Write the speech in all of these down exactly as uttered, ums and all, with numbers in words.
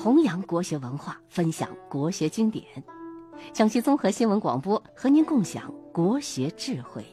弘扬国学文化，分享国学经典。江西综合新闻广播和您共享国学智慧。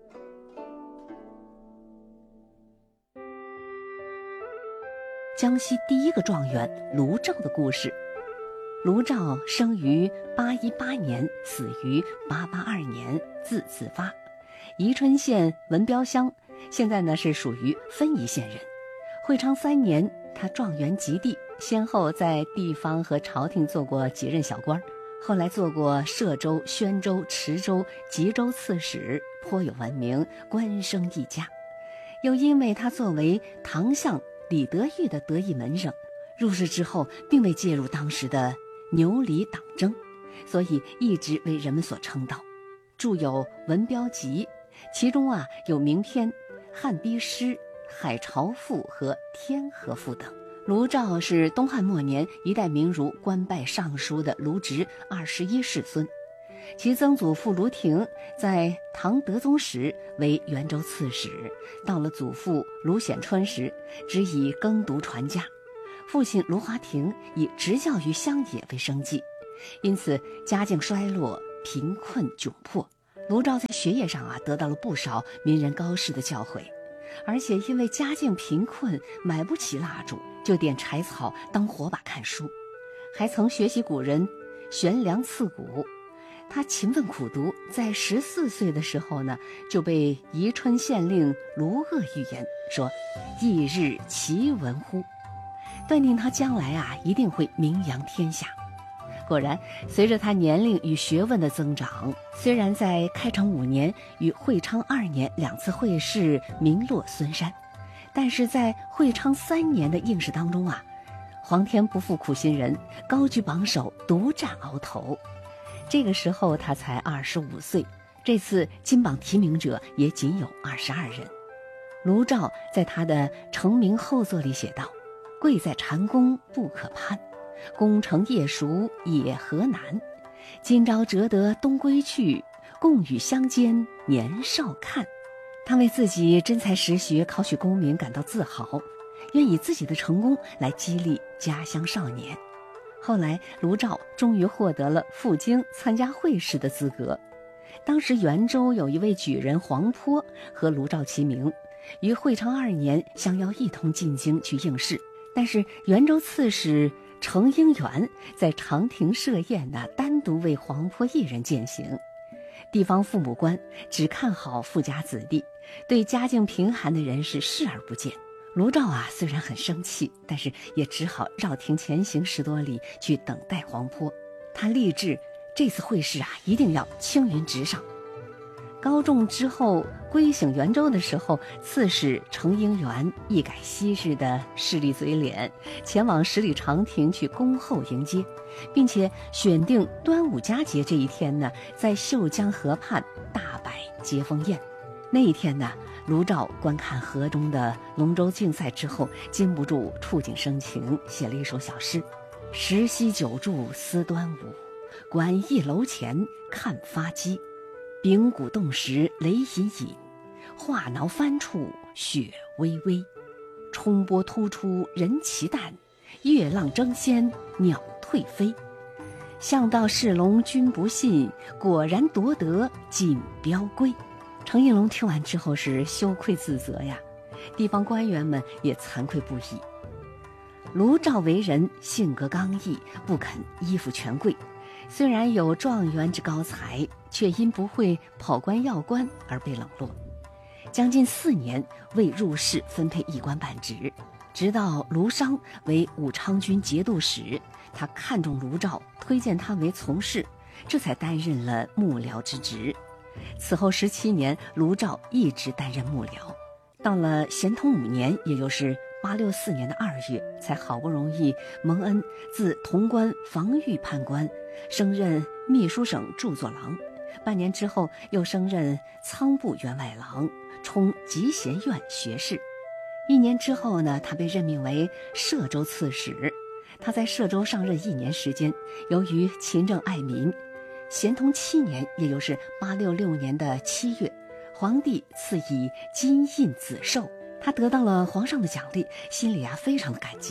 江西第一个状元卢照的故事。卢照生于八一八年，死于八八二年，字子发，宜春县文标乡，现在呢是属于分宜县人。会昌三年，他状元及第，先后在地方和朝廷做过几任小官，后来做过歙州、宣州、池州、吉州刺史，颇有闻名，官声一家。又因为他作为堂相李德裕的得意门生，入仕之后并未介入当时的牛李党争，所以一直为人们所称道。著有《文标集》，其中啊有名篇《汉逼诗》《海潮赋》和《天河赋》等。卢照是东汉末年一代名儒，官拜尚书的卢植二十一世孙。其曾祖父卢亭在唐德宗时为元州刺史，到了祖父卢显春时，只以耕读传家。父亲卢华亭以执教于乡野为生计，因此家境衰落，贫困窘迫。卢照在学业上啊得到了不少名人高士的教诲，而且因为家境贫困，买不起蜡烛，就点柴草当火把看书，还曾学习古人悬梁刺股。他勤奋苦读，在十四岁的时候呢，就被宜春县令卢鄂预言说：“翌日其闻乎？”断定他将来啊一定会名扬天下。果然，随着他年龄与学问的增长，虽然在开成五年与会昌二年两次会试名落孙山，但是在会昌三年的应试当中啊，皇天不负苦心人，高居榜首，独占鳌头。这个时候他才二十五岁，这次金榜题名者也仅有二十二人。卢照在他的成名后作里写道：“贵在蟾宫不可攀，功成业熟也何难。今朝折得东归去，共与乡间年少看。”他为自己真才实学考取功名感到自豪，愿以自己的成功来激励家乡少年。后来卢照终于获得了赴京参加会试的资格。当时元州有一位举人黄坡和卢照齐名，于会昌二年相邀一同进京去应试。但是元州刺史程应元在长亭设宴呢，单独为黄坡一人饯行。地方父母官只看好富家子弟，对家境贫寒的人士视而不见。卢照啊虽然很生气，但是也只好绕庭前行十多里去等待黄坡。他立志这次会试啊一定要青云直上。高中之后归省元州的时候，刺史程应元一改昔日的势利嘴脸，前往十里长亭去恭候迎接，并且选定端午佳节这一天呢，在秀江河畔大摆接风宴。那一天呢，卢照观看河中的龙舟竞赛之后，禁不住触景生情，写了一首小诗：“十溪九柱思端午，馆驿楼前看发鸡。柄鼓动时雷隐隐，画挠翻处雪微微。冲波突出人奇诞，月浪争先鸟退飞。向道是龙君不信，果然夺得锦标归。”程应龙听完之后是羞愧自责呀，地方官员们也惭愧不已。卢照为人性格刚毅，不肯依附权贵，虽然有状元之高才，却因不会跑官要官而被冷落。将近四年未入仕分配一官半职，直到卢商为武昌军节度使，他看中卢照，推荐他为从事，这才担任了幕僚之职。此后十七年，卢照一直担任幕僚。到了咸通五年，也就是八六四年的二月，才好不容易蒙恩自潼关防御判官升任秘书省著作郎，半年之后又升任仓部员外郎，充集贤院学士。一年之后呢，他被任命为歙州刺史。他在歙州上任一年时间，由于勤政爱民，咸通七年，也就是八六六年的七月，皇帝赐以金印紫绶，他得到了皇上的奖励，心里啊非常的感激，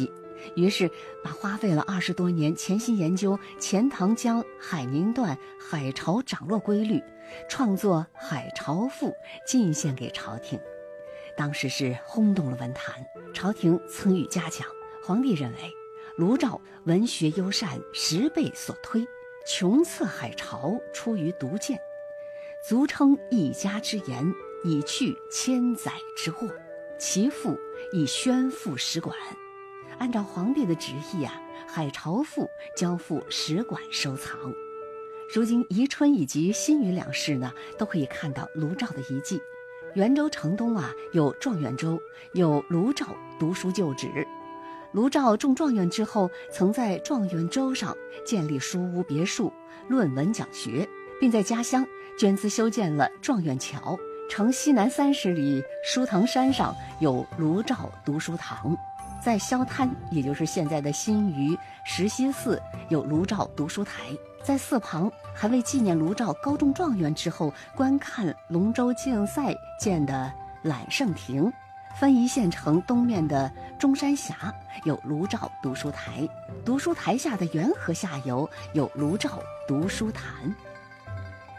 于是把花费了二十多年潜心研究钱塘江海宁段海潮涨落规律，创作《海潮赋》进献给朝廷。当时是轰动了文坛，朝廷曾予嘉奖。皇帝认为卢照文学优善，十倍所推，穷策海潮出于独见，足称一家之言，以去千载之祸。其父亦宣赋使馆。按照皇帝的旨意啊，《海潮赋》交付使馆收藏。如今宜春以及新余两市呢，都可以看到卢照的遗迹。元州城东啊有状元州，有卢照读书旧址。卢照中状元之后，曾在状元州上建立书屋别墅，论文讲学，并在家乡捐资修建了状元桥。城西南三十里书堂山上有卢照读书堂，在萧滩，也就是现在的新余石溪寺，有卢照读书台。在寺旁还为纪念卢照高中状元之后观看龙舟竞赛建的揽胜亭。分宜县城东面的中山峡有卢照读书台，读书台下的元河下游有卢照读书潭。